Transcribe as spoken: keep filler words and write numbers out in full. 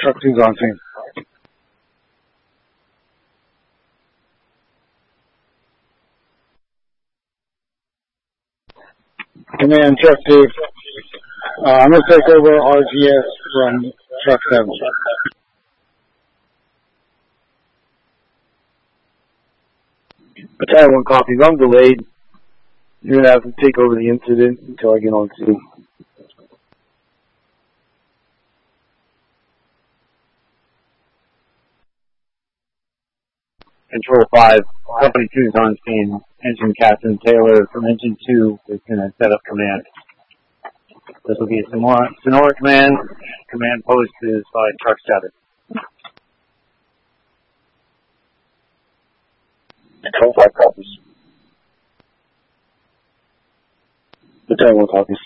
Truck two's on scene. Command, Truck two. Uh, I'm going to take over R G S from Truck seven. Battalion one copies. I'm delayed. You're going to have to take over the incident until I get on scene. Control five, Company two is on scene. Engine Captain Taylor from Engine two is going to set up command. This will be a Sonora, Sonora command. Command post is by Truck seven. Control five copies. Battalion one copies.